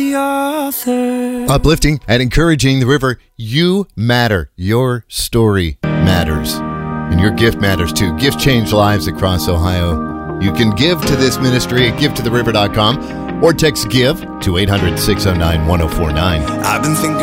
the author. Uplifting and encouraging the river. You matter. Your story matters. And your gift matters too. Gifts change lives across Ohio. You can give to this ministry at givetotheriver.com or text GIVE to 800-609-1049. I've been thinking